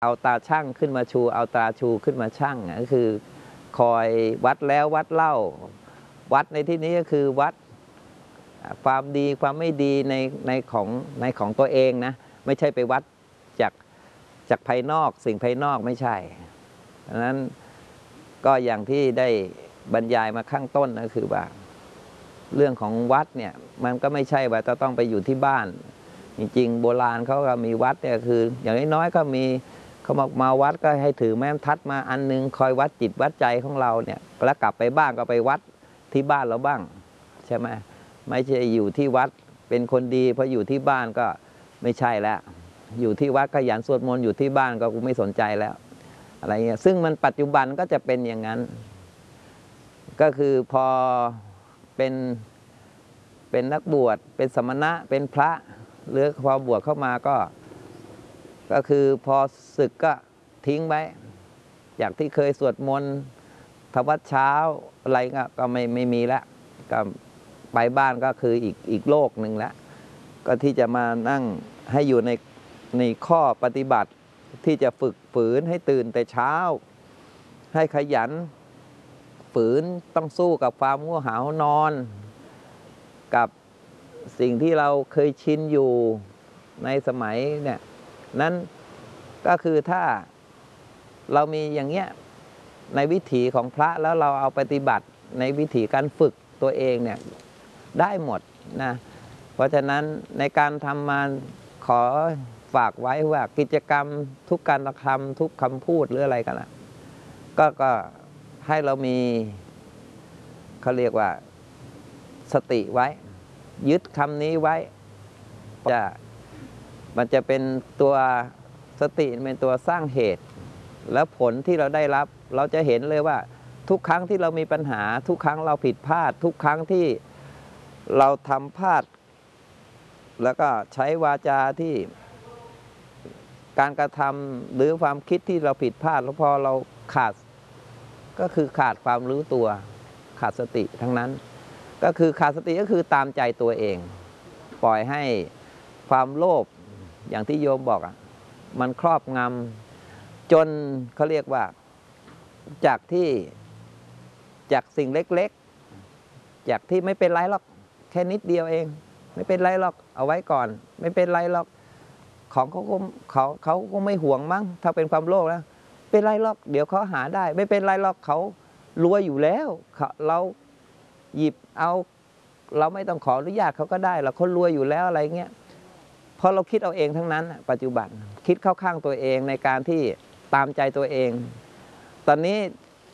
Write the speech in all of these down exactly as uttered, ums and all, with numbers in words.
เอาตาช่างขึ้นมาชูเอาตาชูขึ้นมาช่างก็คือคอยวัดแล้ววัดเล่าวัดในที่นี้ก็คือวัดความดีความไม่ดีในในของในของตัวเองนะไม่ใช่ไปวัดจากจากภายนอกสิ่งภายนอกไม่ใช่ดังนั้นก็อย่างที่ได้บรรยายมาข้างต้นก็คือว่าเรื่องของวัดเนี่ยมันก็ไม่ใช่ว่าจะต้องไปอยู่ที่บ้านจริงๆโบราณเขาก็มีวัดเนี่ยคืออย่างน้อยๆก็มีเขามามาวัดก็ให้ถือแม่ทัดมาอันนึงคอยวัดจิตวัดใจของเราเนี่ยแล้วกลับไปบ้านก็ไปวัดที่บ้านเราบ้างใช่ไหมไม่ใช่อยู่ที่วัดเป็นคนดีพออยู่ที่บ้านก็ไม่ใช่แล้วอยู่ที่วัดขยันสวดมนต์อยู่ที่บ้านก็กูไม่สนใจแล้วอะไรเงี้ยซึ่งมันปัจจุบันก็จะเป็นอย่างนั้นก็คือพอเป็นเป็นนักบวชเป็นสมณะเป็นพระหรือพอบวชเข้ามาก็ก็คือพอศึกก็ทิ้งไว้จากที่เคยสวดมนต์ทำวัดเช้าอะไรก็ไม่ไม่มีแล้วก็ไปบ้านก็คืออีกอีกโลกหนึ่งแล้วก็ที่จะมานั่งให้อยู่ในในข้อปฏิบัติที่จะฝึกฝืนให้ตื่นแต่เช้าให้ขยันฝืนต้องสู้กับความง่วงเหานอนกับสิ่งที่เราเคยชินอยู่ในสมัยเนี่ยนั้นก็คือถ้าเรามีอย่างเงี้ยในวิถีของพระแล้วเราเอาปฏิบัติในวิถีการฝึกตัวเองเนี่ยได้หมดนะเพราะฉะนั้นในการทำมาขอฝากไว้ว่ากิจกรรมทุกการกระทำทุกคำพูดหรืออะไรกันล่ะก็ก็ให้เรามีเขาเรียกว่าสติไว้ยึดคำนี้ไว้จะมันจะเป็นตัวสติเป็นตัวสร้างเหตุแล้วผลที่เราได้รับเราจะเห็นเลยว่าทุกครั้งที่เรามีปัญหาทุกครั้งเราผิดพลาดทุกครั้งที่เราทำพลาดแล้วก็ใช้วาจาที่การกระทำหรือความคิดที่เราผิดพลาดแล้วพอเราขาดก็คือขาดความรู้ตัวขาดสติทั้งนั้นก็คือขาดสติก็คือตามใจตัวเองปล่อยให้ความโลภอย่างที่โยมบอกอ่ะมันครอบงำจนเขาเรียกว่าจากที่จากสิ่งเล็กๆจากที่ไม่เป็นไรหรอกแค่นิดเดียวเองไม่เป็นไรหรอกเอาไว้ก่อนไม่เป็นไรหรอกของเขาก็เขาเขาก็ไม่ห่วงมั้งถ้าเป็นความโลภนะเป็นไรหรอกเดี๋ยวเขาหาได้ไม่เป็นไรหรอกเขารวยอยู่แล้วเราหยิบเอาเราไม่ต้องขออนุญาตเขาก็ได้เราเขารวยอยู่แล้วอะไรเงี้ยพอเราคิดเอาเองทั้งนั้นปัจจุบันคิดเข้าข้างตัวเองในการที่ตามใจตัวเองตอนนี้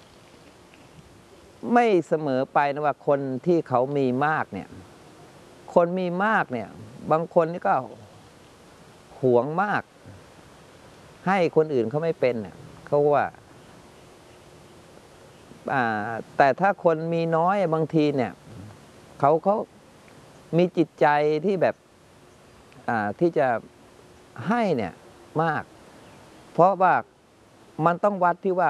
ไม่เสมอไปนะว่าคนที่เขามีมากเนี่ยคนมีมากเนี่ยบางคนนี่ก็หวงมากให้คนอื่นเขาไม่เป็นเขาว่าแต่ถ้าคนมีน้อยบางทีเนี่ยเขาเขามีจิตใจที่แบบที่จะให้เนี่ยมากเพราะว่ามันต้องวัดที่ว่า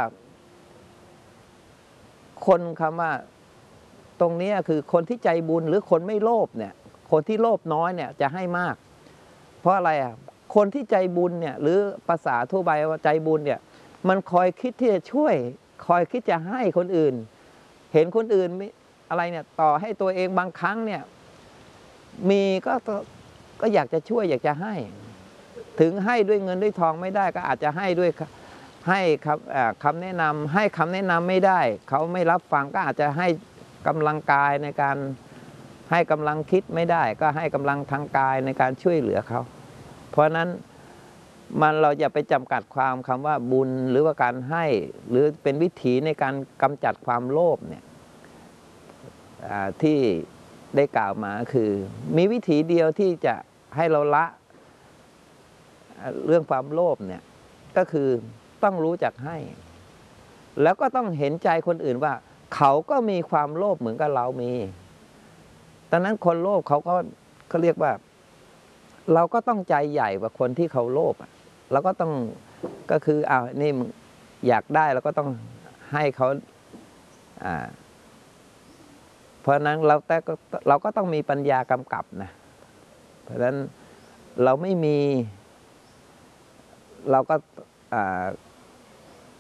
คนคำว่าตรงนี้คือคนที่ใจบุญหรือคนไม่โลภเนี่ยคนที่โลภน้อยเนี่ยจะให้มากเพราะอะไรอ่ะคนที่ใจบุญเนี่ยหรือภาษาทั่วไปว่าใจบุญเนี่ยมันคอยคิดที่จะช่วยคอยคิดจะให้คนอื่นเห็นคนอื่นอะไรเนี่ยต่อให้ตัวเองบางครั้งเนี่ยมีก็ก็อยากจะช่วยอยากจะให้ถึงให้ด้วยเงินด้วยทองไม่ได้ก็อาจจะให้ด้วยให้ครับคำแนะนำให้คำแนะนำไม่ได้เขาไม่รับฟังก็อาจจะให้กำลังกายในการให้กำลังคิดไม่ได้ก็ให้กำลังทางกายในการช่วยเหลือเขาเพราะนั้นมันเราอย่าไปจำกัดความคำว่าบุญหรือว่าการให้หรือเป็นวิถีในการกำจัดความโลภเนี่ยที่ได้กล่าวมาคือมีวิถีเดียวที่จะให้เราละเรื่องความโลภเนี่ยก็คือต้องรู้จักให้แล้วก็ต้องเห็นใจคนอื่นว่าเขาก็มีความโลภเหมือนกับเรามีดังนั้นคนโลภเขาก็เขาเรียกว่าเราก็ต้องใจใหญ่กว่าคนที่เขาโลภเราก็ต้องก็คืออ้าวนี่อยากได้เราก็ต้องให้เขาอ่าเพราะนั้นเราแต่เราก็ต้องมีปัญญากำกับนะเพราะฉะนั้นเราไม่มีเราก็อ่า